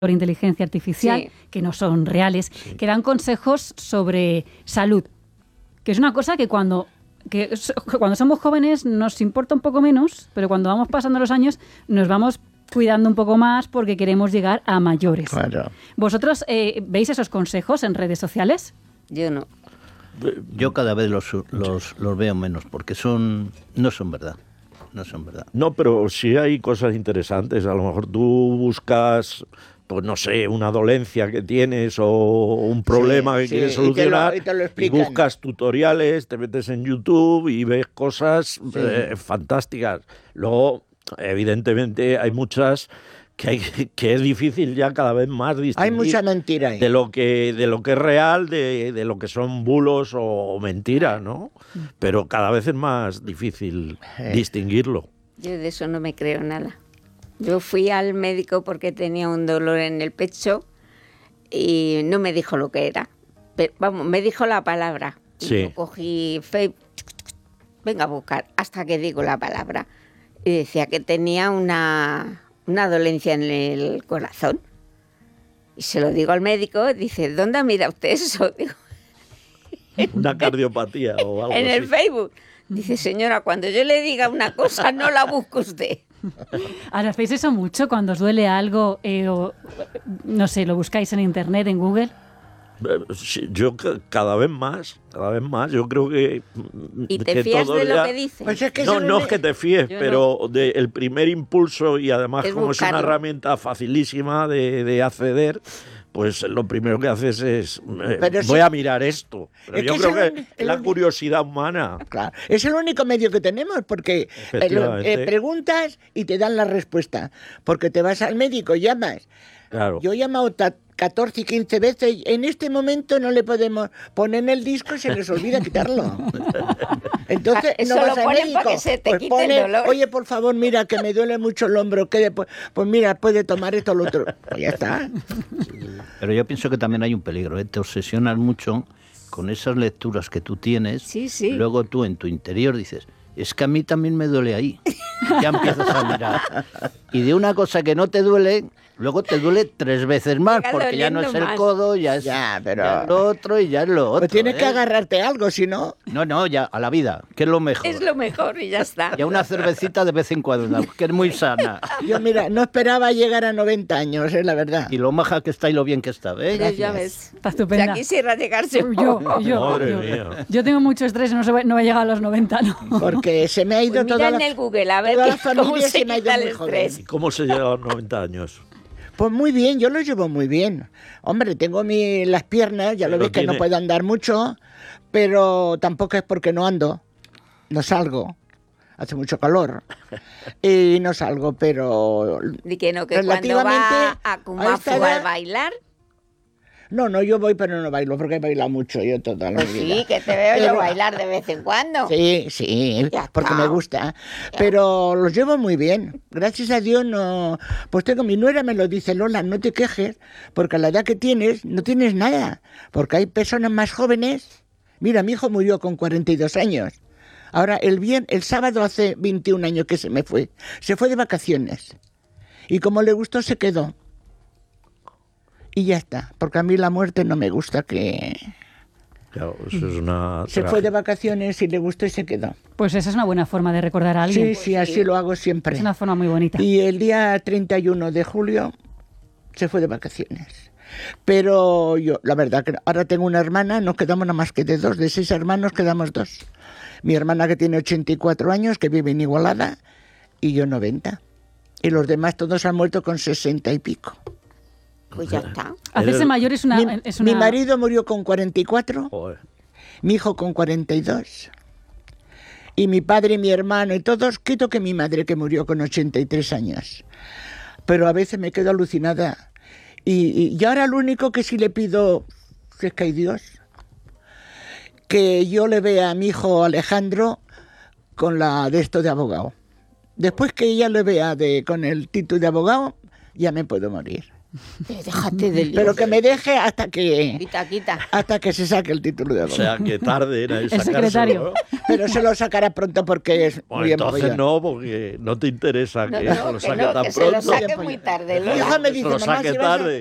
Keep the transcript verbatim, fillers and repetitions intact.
por inteligencia artificial, sí. que no son reales, sí. que dan consejos sobre salud, que es una cosa que cuando, que cuando somos jóvenes nos importa un poco menos, pero cuando vamos pasando los años nos vamos cuidando un poco más porque queremos llegar a mayores. Claro. ¿Vosotros eh, veis esos consejos en redes sociales? Yo no. Yo cada vez los, los, los veo menos porque son no son verdad. No son verdad. No, pero sí hay cosas interesantes. A lo mejor tú buscas, pues no sé, una dolencia que tienes o un problema sí, que sí, quieres solucionar y, te lo, y, te lo y buscas tutoriales, te metes en YouTube y ves cosas sí. eh, fantásticas. Luego, evidentemente, hay muchas que, hay, que es difícil ya cada vez más distinguir. Hay mucha mentira ahí. De lo que, de lo que es real, de, de lo que son bulos o, o mentiras, ¿no? Pero cada vez es más difícil eh. distinguirlo. Yo de eso no me creo nada. Yo fui al médico porque tenía un dolor en el pecho y no me dijo lo que era. Pero, vamos, me dijo la palabra. Sí. Y yo cogí Facebook, venga a buscar, hasta que digo la palabra. Y decía que tenía una... una dolencia en el corazón. Y se lo digo al médico, dice, ¿dónde mira usted eso? Digo, una cardiopatía o algo en así. En el Facebook. Dice, señora, cuando yo le diga una cosa, no la busque usted. Ahora, ¿hacéis eso mucho cuando os duele algo eh, o, no sé, lo buscáis en internet, en Google? Yo cada vez más, cada vez más, yo creo que... ¿Y te que fías de ya... lo que dice? Pues es que no, no es que te fíes, yo pero no. de, el primer impulso, y además es como buscarlo. Es una herramienta facilísima de, de acceder, pues lo primero que haces es, eh, voy si, a mirar esto. Pero yo creo que es el, la el, curiosidad humana. Claro, es el único medio que tenemos, porque eh, eh, preguntas y te dan la respuesta. Porque te vas al médico, llamas. Claro. Yo he llamado catorce y quince veces, en este momento no le podemos poner en el disco y se les olvida quitarlo. Entonces Eso no vas lo al médico, para que se te pues quite pone, el dolor. Oye, por favor, mira que me duele mucho el hombro, que después, pues mira, puede tomar esto o lo otro. Pues ya está. Pero yo pienso que también hay un peligro, ¿eh? Te obsesionas mucho con esas lecturas que tú tienes, sí, sí. Luego tú en tu interior dices, es que a mí también me duele ahí. Ya empiezas a mirar. Y de una cosa que no te duele, luego te duele tres veces más, porque ya no es el más. codo, ya es ya, pero... ya lo otro y ya es lo otro. Pues tienes ¿eh? que agarrarte a algo, si no... No, no, ya a la vida, que es lo mejor. Es lo mejor y ya está. Y a una cervecita de vez en cuando, que es muy sana. Yo, mira, no esperaba llegar a noventa años, es la verdad. Y lo maja que está y lo bien que está, ¿eh? Gracias. Ya ves. Está estupenda. Ya quisiera llegarse. Yo, yo, Madre yo, mía. yo tengo mucho estrés, no, se, no he llegado a los noventa, ¿no? Porque se me ha ido pues toda mira la... en el Google, a ver qué, cómo se, se quita el estrés. ¿Y cómo se llega a los noventa años? Pues muy bien, yo lo llevo muy bien. Hombre, tengo mi, las piernas, ya pero lo ves tiene... que no puedo andar mucho, pero tampoco es porque no ando, no salgo. Hace mucho calor y no salgo, pero... ¿Y que no, que cuando va a Kumafu a, edad... a bailar? No, no, yo voy, pero no bailo, porque he bailado mucho yo toda la pues vida. Sí, que te veo pero... yo bailar de vez en cuando. Sí, sí, ya porque está. Me gusta. Ya. Pero los llevo muy bien. Gracias a Dios no... Pues tengo, mi nuera me lo dice, Lola, no te quejes, porque a la edad que tienes, no tienes nada. Porque hay personas más jóvenes. Mira, mi hijo murió con cuarenta y dos años. Ahora, el, bien, el sábado hace veintiún años que se me fue. Se fue de vacaciones. Y como le gustó, se quedó. Y ya está, porque a mí la muerte no me gusta que... Claro, eso es una... Se fue de vacaciones y le gustó y se quedó. Pues esa es una buena forma de recordar a alguien. Sí, sí, así sí. Lo hago siempre. Es una forma muy bonita. Y el día treinta y uno de julio se fue de vacaciones. Pero yo, la verdad, que ahora tengo una hermana, nos quedamos nada más que de dos, de seis hermanos quedamos dos. Mi hermana que tiene ochenta y cuatro años, que vive en Igualada, y yo noventa. Y los demás todos han muerto con sesenta y pico. Pues ya está. Hacerse mayor es una, mi, es una... mi marido murió con cuarenta y cuatro, Joder. Mi hijo con cuarenta y dos, y mi padre y mi hermano y todos, quito que mi madre que murió con ochenta y tres años. Pero a veces me quedo alucinada. Y, y, y ahora lo único que sí le pido, si es que hay Dios, que yo le vea a mi hijo Alejandro con la de esto de abogado. Después que ella le vea de, con el título de abogado, ya me puedo morir. Déjate de lío. Pero que me deje hasta que... Quita, quita. Hasta que se saque el título de O abogado. sea, que tarde en El sacárselo, secretario. ¿no? Pero se lo sacará pronto porque es Bueno, muy entonces empollón. no, porque no te interesa No, que no, se lo que saque no, tan que se pronto. lo saque muy tarde, Lola. Mi hija me Que se dice, lo mamá, saque si vas a- tarde.